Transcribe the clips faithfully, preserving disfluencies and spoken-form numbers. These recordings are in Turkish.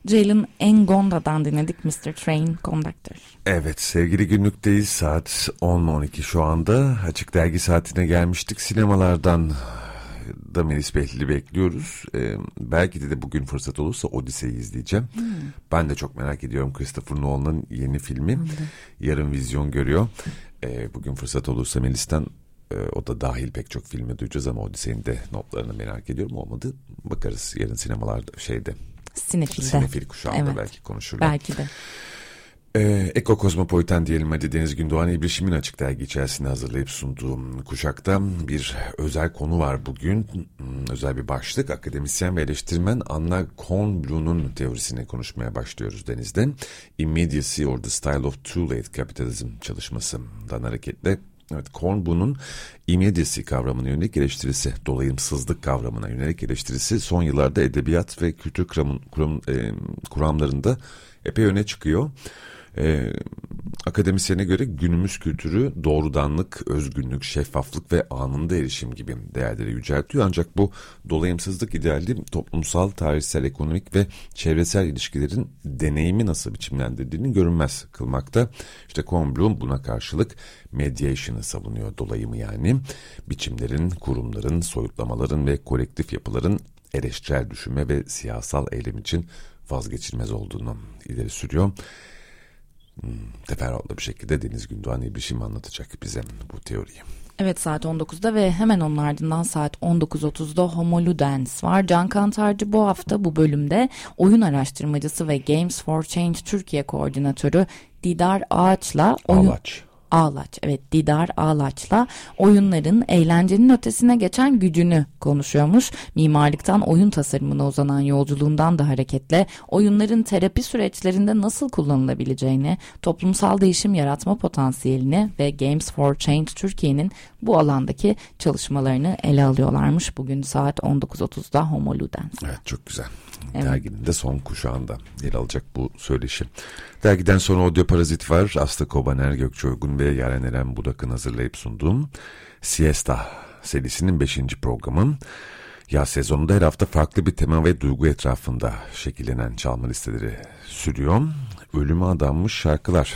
Jalen Ngonda'dan dinledik mister Train Conductor. Evet, sevgili günlükteyiz. Saat on on iki şu anda. Açık Dergi saatine gelmiştik. Sinemalardan da Melis Behlil'i bekliyoruz. Ee, belki de, de bugün fırsat olursa Odyssey'i izleyeceğim. Hmm. Ben de çok merak ediyorum. Christopher Nolan'ın yeni filmi. Hmm. Yarın vizyon görüyor. Ee, bugün fırsat olursa Melis'ten e, o da dahil pek çok filmi duyacağız ama Odyssey'in de notlarını merak ediyorum. Olmadı bakarız yarın sinemalarda şeyde. Sinefil'de. Sinefil kuşağında evet. Belki konuşurlar. Belki de. Ee, Eko Kozmopolitan diyelim hadi. Deniz Gündoğan İbrişim'in Açık Dergi içerisinde hazırlayıp sunduğum kuşakta bir özel konu var bugün. Özel bir başlık. Akademisyen ve eleştirmen Anna Kornbluh'un teorisini konuşmaya başlıyoruz Deniz'de. Immediacy or the Style of Too Late Capitalism çalışmasından hareketle. Evet, Kornbluh'un immediacy kavramına yönelik eleştirisi, dolayımsızlık kavramına yönelik eleştirisi son yıllarda edebiyat ve kültür kuram, kuram, e, kuramlarında epey öne çıkıyor. Ee, akademisyene göre günümüz kültürü doğrudanlık, özgünlük, şeffaflık ve anında erişim gibi değerleri yüceltiyor. Ancak bu dolayımsızlık ideali toplumsal, tarihsel, ekonomik ve çevresel ilişkilerin deneyimi nasıl biçimlendirdiğini görünmez kılmakta. İşte Kornbluh buna karşılık mediation'ı savunuyor, dolayımı yani. Biçimlerin, kurumların, soyutlamaların ve kolektif yapıların eleştirel düşünme ve siyasal eylem için vazgeçilmez olduğunu ileri sürüyor. Hmm, teferruatlı bir şekilde Deniz Gündoğan İbrişim anlatacak bize bu teoriyi. Evet, saat on dokuzda ve hemen onun ardından saat on dokuz otuzda Homo Ludens var. Can Kantarcı bu hafta bu bölümde oyun araştırmacısı ve Games for Change Türkiye koordinatörü Didar Ağaç'la oyun... Ağaç. Ağlaç, evet Didar Ağlaç'la oyunların eğlencenin ötesine geçen gücünü konuşuyormuş. Mimarlıktan oyun tasarımına uzanan yolculuğundan da hareketle oyunların terapi süreçlerinde nasıl kullanılabileceğini, toplumsal değişim yaratma potansiyelini ve Games for Change Türkiye'nin bu alandaki çalışmalarını ele alıyorlarmış. Bugün saat on dokuz otuzda Homo Ludens. Evet, çok güzel. Evet. Derginin de son kuşağında yer alacak bu söyleşi. Dergiden sonra Audio Parazit var. Aslı Kobaner, Gökçe Uygun ve Yaren Eren Budak'ın hazırlayıp sunduğum Siesta serisinin beşinci programı. Yaz sezonunda her hafta farklı bir tema ve duygu etrafında şekillenen çalma listeleri sürüyor. Ölüme adanmış şarkılar.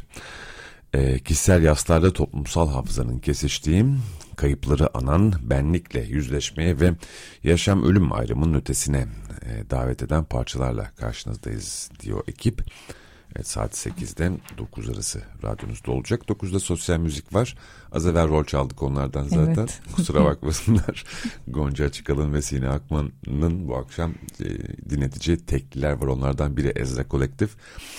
E, kişisel yaslarda toplumsal hafızanın kesiştiği, kayıpları anan, benlikle yüzleşmeye ve yaşam-ölüm ayrımının ötesine e, davet eden parçalarla karşınızdayız diyor ekip. Evet, saat sekizde dokuz arası radyonuzda olacak. dokuzda sosyal müzik var. Az evvel rol çaldık onlardan zaten. Evet. Kusura bakmasınlar. Gonca Açıkalın ve Sine Akman'ın bu akşam e, dinletici tekliler var. Onlardan biri Ezra Kolektif.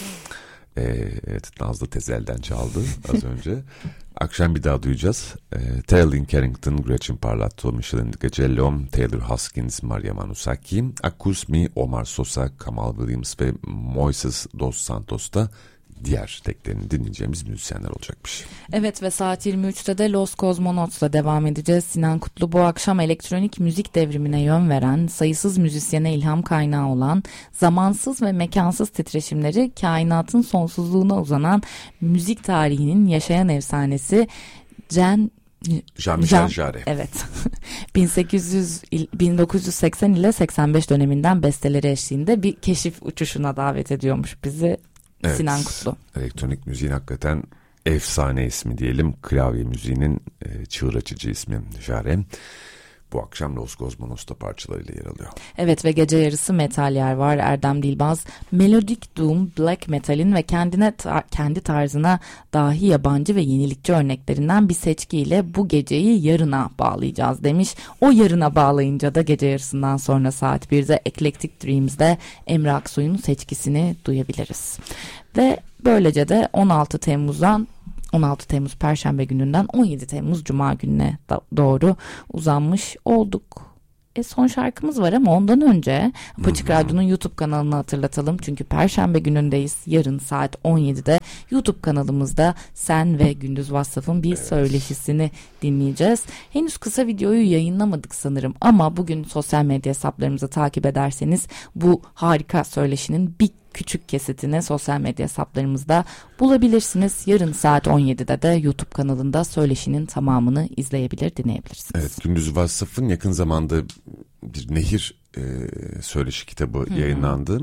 Ee, evet, Nazlı Tezel'den çaldı az önce. Akşam bir daha duyacağız. Ee, Terlin Carrington, Gretchen Parlato, Michelin Gacello, Taylor Hoskins, Maria Manusaki, Akusmi, Omar Sosa, Kamal Williams ve Moises Dos Santos'ta diğer teklerini dinleyeceğimiz müzisyenler olacakmış. Evet ve saat yirmi üçte de Los Cosmonauts'la devam edeceğiz. Sinan Kutlu bu akşam elektronik müzik devrimine yön veren, sayısız müzisyene ilham kaynağı olan, zamansız ve mekansız titreşimleri kainatın sonsuzluğuna uzanan müzik tarihinin yaşayan efsanesi Can Jean-Michel Jarre. Evet. bin sekiz yüz bin dokuz yüz seksen ile seksen beş döneminden besteleri eşliğinde bir keşif uçuşuna davet ediyormuş bizi. Evet, Sinan Kutlu. Elektronik müziğin hakikaten efsane ismi diyelim. Klavye müziğinin e, çığır açıcı ismi Jarre. Bu akşam Los Cosmonauts'ta parçalarıyla yer alıyor. Evet ve gece yarısı metal yer var. Erdem Dilbaz, melodik doom, black metal'in ve kendine tar- kendi tarzına dahi yabancı ve yenilikçi örneklerinden bir seçkiyle bu geceyi yarına bağlayacağız demiş. O yarına bağlayınca da gece yarısından sonra saat birde Eclectic Dreams'de Emre Aksoy'un seçkisini duyabiliriz. Ve böylece de on altı Temmuz'dan on altı Temmuz Perşembe gününden on yedi Temmuz Cuma gününe doğru uzanmış olduk. E son şarkımız var ama ondan önce Apaçık Radyo'nun YouTube kanalını hatırlatalım. Çünkü Perşembe günündeyiz. Yarın saat on yedide YouTube kanalımızda Sen ve Gündüz Vassaf'ın bir evet. söyleşisini dinleyeceğiz. Henüz kısa videoyu yayınlamadık sanırım ama bugün sosyal medya hesaplarımızı takip ederseniz bu harika söyleşinin bir küçük kesitini sosyal medya hesaplarımızda bulabilirsiniz. Yarın saat on yedide de YouTube kanalında söyleşinin tamamını izleyebilir, dinleyebilirsiniz. Evet, Gündüz Vassaf'ın yakın zamanda bir nehir e, söyleşi kitabı Hı-hı. yayınlandı.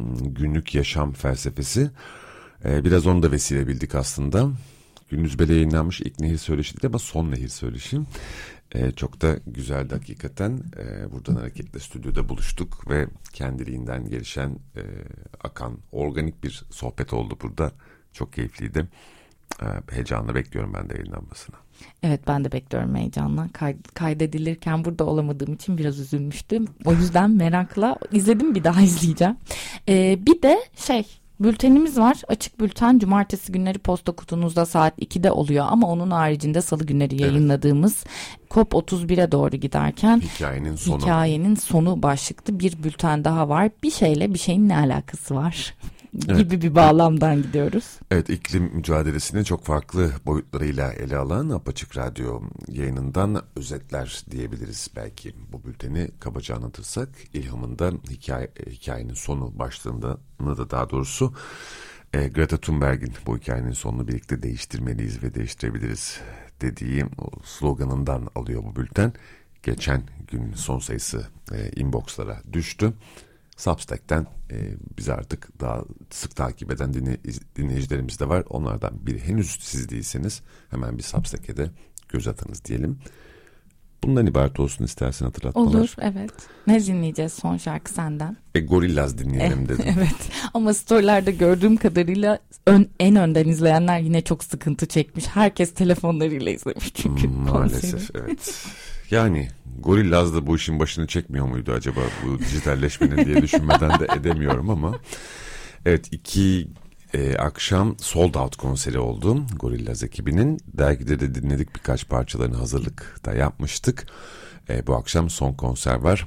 günlük yaşam felsefesi. Ee, biraz onu da vesile bildik aslında. Gündüz Bey'le yayınlanmış ilk nehir söyleşi değil ama son nehir söyleşi. Ee, çok da güzeldi hakikaten. Ee, buradan hareketle stüdyoda buluştuk ve kendiliğinden gelişen, e, akan, organik bir sohbet oldu burada. Çok keyifliydi. Ee, heyecanla bekliyorum ben de yayınlanmasını. Evet, ben de bekliyorum heyecanla. Kay- kaydedilirken burada olamadığım için biraz üzülmüştüm. O yüzden merakla izledim, bir daha izleyeceğim. Ee, bir de şey... Bültenimiz var. Açık bülten cumartesi günleri posta kutunuzda saat ikide oluyor ama onun haricinde salı günleri yayınladığımız evet. COP otuz bire doğru giderken hikayenin sonu. hikayenin sonu başlıklı bir bülten daha var. Bir şeyle bir şeyin ne alakası var evet. gibi bir bağlamdan gidiyoruz. Evet, iklim mücadelesini çok farklı boyutlarıyla ele alan Apaçık Radyo yayınından özetler diyebiliriz belki. Bu bülteni kabaca anlatırsak ilhamında hikaye, hikayenin sonu başlığında da daha doğrusu e, Greta Thunberg'in bu hikayenin sonunu birlikte değiştirmeliyiz ve değiştirebiliriz dediği sloganından alıyor bu bülten. Geçen gün son sayısı e, inboxlara düştü. Substack'ten e, bizi artık daha sık takip eden dinle, dinleyicilerimiz de var. Onlardan biri henüz siz değilseniz hemen bir Substack'e de göz atınız diyelim. Bundan ibaret olsun istersen hatırlatmalar. Olur, evet. Ne dinleyeceğiz son şarkı senden? E, Gorillaz dinleyelim dedim. Evet, ama storylerde gördüğüm kadarıyla ön, en önden izleyenler yine çok sıkıntı çekmiş. Herkes telefonlarıyla izlemiş çünkü. Hmm, maalesef evet. Yani Gorillaz da bu işin başını çekmiyor muydu acaba bu dijitalleşmenin diye düşünmeden de edemiyorum ama. Evet, iki e, akşam sold out konseri oldu Gorillaz ekibinin. Dergide de dinledik, birkaç parçalarını hazırlık da yapmıştık. E, bu akşam son konser var.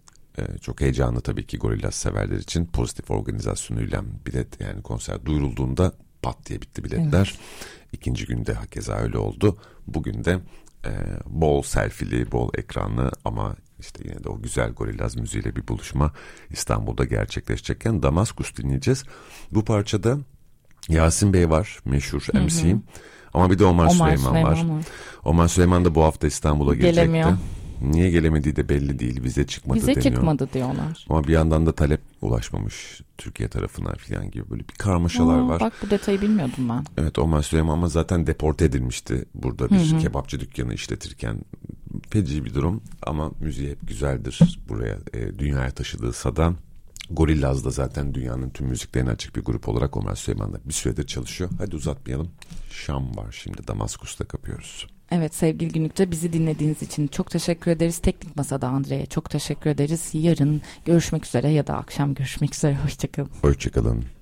E, çok heyecanlı tabii ki Gorillaz severler için. Pozitif organizasyonuyla bilet, yani konser duyurulduğunda pat diye bitti biletler. Evet. İkinci günde hakeza öyle oldu. Bugün de e, bol selfie'li, bol ekranlı ama işte yine de o güzel Gorillaz müziğiyle bir buluşma İstanbul'da gerçekleşecekken Damaskus dinleyeceğiz. Bu parçada Yasin Bey var, meşhur hı hı. M C. Ama bir de Omar, Omar Süleyman, Süleyman var. var. Omar Süleyman da bu hafta İstanbul'a gelecekti. Gelemiyor. Niye gelemediği de belli değil. Vize çıkmadı Vize deniyor. Vize çıkmadı diyorlar. Ama bir yandan da talep ulaşmamış Türkiye tarafına falan gibi böyle bir karmaşalar Aa, var. Bak, bu detayı bilmiyordum ben. Evet, Omar Süleyman ama zaten deporte edilmişti. Burada bir hı hı. kebapçı dükkanı işletirken. Feci bir durum ama müziği hep güzeldir. Buraya e, dünyaya taşıdığı sadan. Gorillaz da zaten dünyanın tüm müziklerine açık bir grup olarak Omar Süleyman'la bir süredir çalışıyor. Hadi uzatmayalım. Şam var şimdi, Damaskus'ta kapıyoruz. Evet, sevgili Günlük'te bizi dinlediğiniz için çok teşekkür ederiz. Teknik Masa'da Andre'ye çok teşekkür ederiz. Yarın görüşmek üzere ya da akşam görüşmek üzere. Hoşçakalın. Hoşçakalın.